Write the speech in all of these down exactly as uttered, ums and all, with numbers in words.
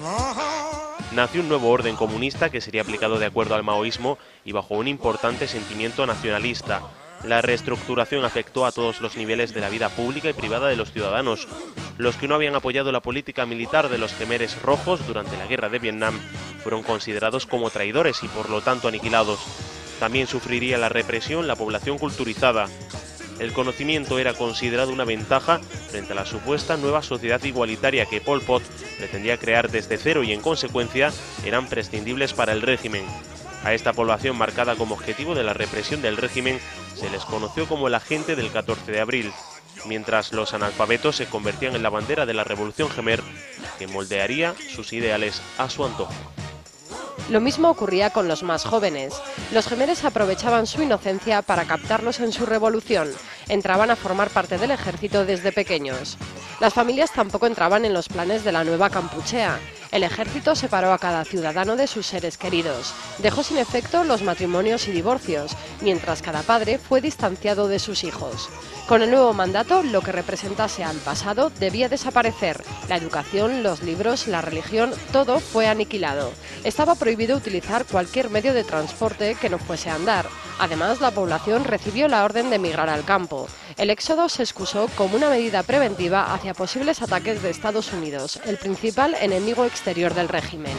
Nació un nuevo orden comunista que sería aplicado de acuerdo al maoísmo y bajo un importante sentimiento nacionalista. La reestructuración afectó a todos los niveles de la vida pública y privada de los ciudadanos. Los que no habían apoyado la política militar de los Khmeres rojos durante la guerra de Vietnam fueron considerados como traidores y por lo tanto aniquilados. También sufriría la represión la población culturizada. El conocimiento era considerado una ventaja frente a la supuesta nueva sociedad igualitaria que Pol Pot pretendía crear desde cero y en consecuencia eran prescindibles para el régimen. A esta población marcada como objetivo de la represión del régimen se les conoció como la gente del catorce de abril, mientras los analfabetos se convertían en la bandera de la revolución Khmer que moldearía sus ideales a su antojo. Lo mismo ocurría con los más jóvenes. Los Khmeres aprovechaban su inocencia para captarlos en su revolución. Entraban a formar parte del ejército desde pequeños. Las familias tampoco entraban en los planes de la nueva Kampuchea. El ejército separó a cada ciudadano de sus seres queridos. Dejó sin efecto los matrimonios y divorcios, mientras cada padre fue distanciado de sus hijos. Con el nuevo mandato, lo que representase al pasado debía desaparecer. La educación, los libros, la religión, todo fue aniquilado. Estaba prohibido utilizar cualquier medio de transporte que no fuese a andar. Además, la población recibió la orden de emigrar al campo. El éxodo se excusó como una medida preventiva hacia posibles ataques de Estados Unidos, el principal enemigo exterior del régimen.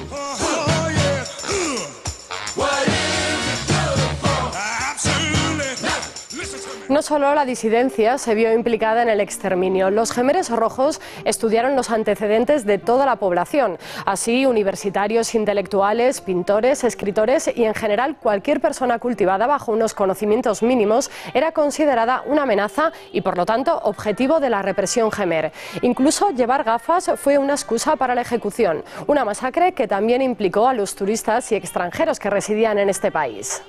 No solo la disidencia se vio implicada en el exterminio, los Khmeres rojos estudiaron los antecedentes de toda la población. Así, universitarios, intelectuales, pintores, escritores y en general cualquier persona cultivada bajo unos conocimientos mínimos era considerada una amenaza y por lo tanto objetivo de la represión Khmer. Incluso llevar gafas fue una excusa para la ejecución, una masacre que también implicó a los turistas y extranjeros que residían en este país.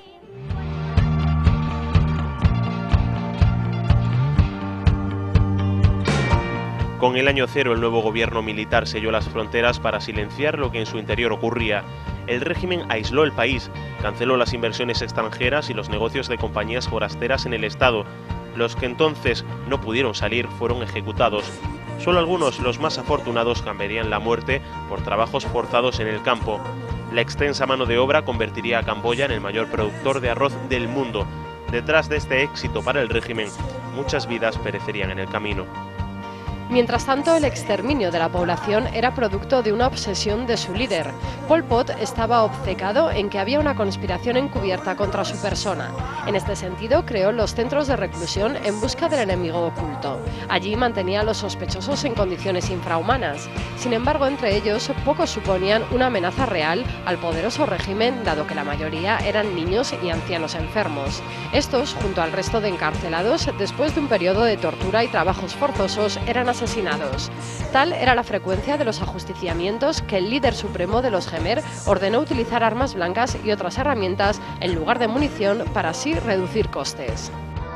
Con el año cero, el nuevo gobierno militar selló las fronteras para silenciar lo que en su interior ocurría. El régimen aisló el país, canceló las inversiones extranjeras y los negocios de compañías forasteras en el Estado. Los que entonces no pudieron salir fueron ejecutados. Solo algunos, los más afortunados, cambiarían la muerte por trabajos forzados en el campo. La extensa mano de obra convertiría a Camboya en el mayor productor de arroz del mundo. Detrás de este éxito para el régimen, muchas vidas perecerían en el camino. Mientras tanto, el exterminio de la población era producto de una obsesión de su líder. Pol Pot estaba obcecado en que había una conspiración encubierta contra su persona. En este sentido, creó los centros de reclusión en busca del enemigo oculto. Allí mantenía a los sospechosos en condiciones infrahumanas. Sin embargo, entre ellos, pocos suponían una amenaza real al poderoso régimen, dado que la mayoría eran niños y ancianos enfermos. Estos, junto al resto de encarcelados, después de un periodo de tortura y trabajos forzosos, eran asesinados. Tal era la frecuencia de los ajusticiamientos que el líder supremo de los Khmer ordenó utilizar armas blancas y otras herramientas en lugar de munición para así reducir costes.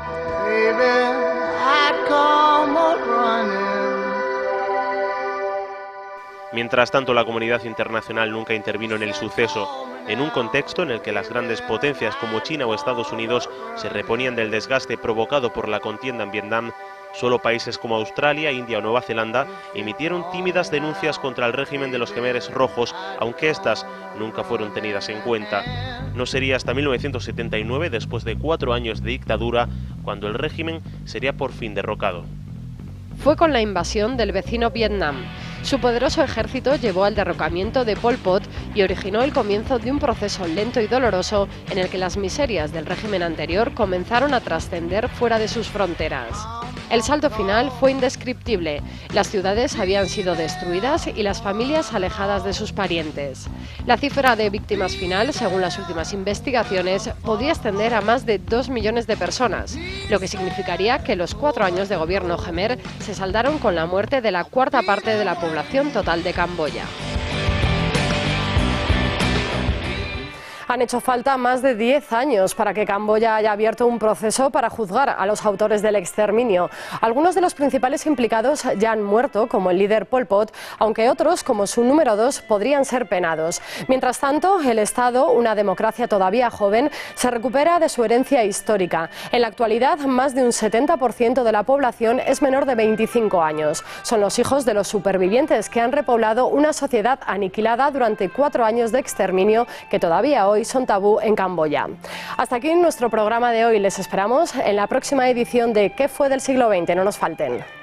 Mientras tanto, la comunidad internacional nunca intervino en el suceso, en un contexto en el que las grandes potencias como China o Estados Unidos se reponían del desgaste provocado por la contienda en Vietnam. Solo países como Australia, India o Nueva Zelanda emitieron tímidas denuncias contra el régimen de los Khmeres rojos, aunque estas nunca fueron tenidas en cuenta. No sería hasta mil novecientos setenta y nueve, después de cuatro años de dictadura, cuando el régimen sería por fin derrocado. Fue con la invasión del vecino Vietnam. Su poderoso ejército llevó al derrocamiento de Pol Pot y originó el comienzo de un proceso lento y doloroso en el que las miserias del régimen anterior comenzaron a trascender fuera de sus fronteras. El salto final fue indescriptible. Las ciudades habían sido destruidas y las familias alejadas de sus parientes. La cifra de víctimas final, según las últimas investigaciones, podría ascender a más de dos millones de personas, lo que significaría que los cuatro años de gobierno Khmer se saldaron con la muerte de la cuarta parte de la población total de Camboya. Han hecho falta más de diez años para que Camboya haya abierto un proceso para juzgar a los autores del exterminio. Algunos de los principales implicados ya han muerto, como el líder Pol Pot, aunque otros, como su número dos, podrían ser penados. Mientras tanto, el Estado, una democracia todavía joven, se recupera de su herencia histórica. En la actualidad, más de un setenta por ciento de la población es menor de veinticinco años. Son los hijos de los supervivientes que han repoblado una sociedad aniquilada durante cuatro años de exterminio que todavía hoy son tabú en Camboya. Hasta aquí nuestro programa de hoy. Les esperamos en la próxima edición de ¿Qué fue del siglo veinte? No nos falten.